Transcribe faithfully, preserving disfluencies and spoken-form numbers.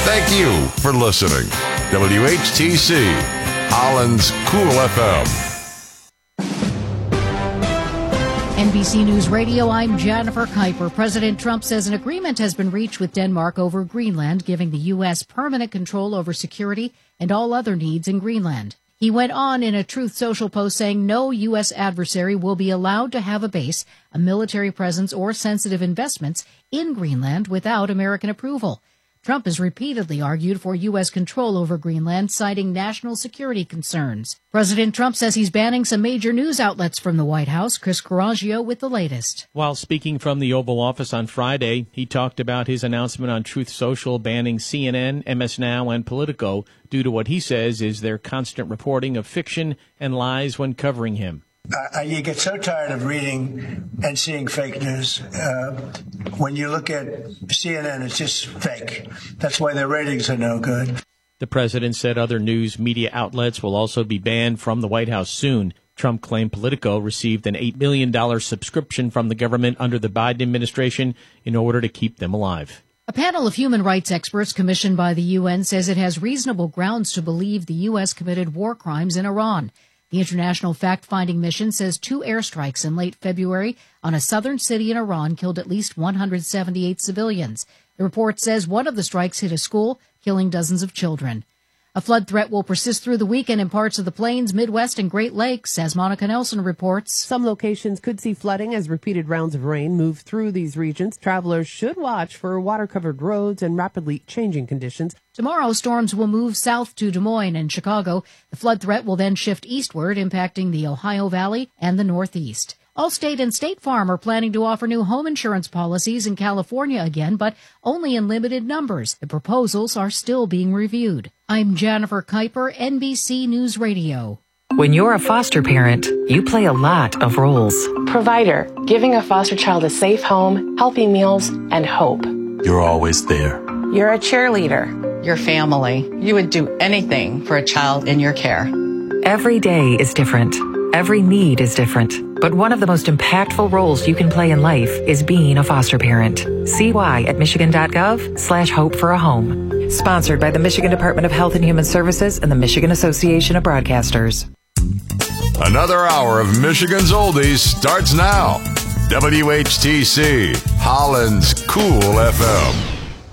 Thank you for listening. W H T C, Holland's Cool F M. N B C News Radio, I'm Jennifer Kuiper. President Trump says an agreement has been reached with Denmark over Greenland, giving the U S permanent control over security and all other needs in Greenland. He went on in a Truth Social post saying no U S adversary will be allowed to have a base, a military presence, or sensitive investments in Greenland without American approval. Trump has repeatedly argued for U S control over Greenland, citing national security concerns. President Trump says he's banning some major news outlets from the White House. Chris Coraggio with the latest. While speaking from the Oval Office on Friday, he talked about his announcement on Truth Social banning C N N, M S Now, and Politico due to what he says is their constant reporting of fiction and lies when covering him. Uh, you get so tired of reading and seeing fake news. Uh, when you look at C N N, it's just fake. That's why their ratings are no good. The president said other news media outlets will also be banned from the White House soon. Trump claimed Politico received an eight million dollars subscription from the government under the Biden administration in order to keep them alive. A panel of human rights experts commissioned by the U N says it has reasonable grounds to believe the U S committed war crimes in Iran. The International Fact-Finding Mission says two airstrikes in late February on a southern city in Iran killed at least one hundred seventy-eight civilians. The report says one of the strikes hit a school, killing dozens of children. A flood threat will persist through the weekend in parts of the Plains, Midwest, and Great Lakes, as Monica Nelson reports. Some locations could see flooding as repeated rounds of rain move through these regions. Travelers should watch for water-covered roads and rapidly changing conditions. Tomorrow, storms will move south to Des Moines and Chicago. The flood threat will then shift eastward, impacting the Ohio Valley and the Northeast. Allstate and State Farm are planning to offer new home insurance policies in California again, but only in limited numbers. The proposals are still being reviewed. I'm Jennifer Kuiper, N B C News Radio. When you're a foster parent, you play a lot of roles. Provider, giving a foster child a safe home, healthy meals, and hope. You're always there. You're a cheerleader. Your family. You would do anything for a child in your care. Every day is different. Every need is different. But one of the most impactful roles you can play in life is being a foster parent. See why at michigan.gov slash hope for a home. Sponsored by the Michigan Department of Health and Human Services and the Michigan Association of Broadcasters. Another hour of Michigan's Oldies starts now. W H T C, Holland's Cool F M.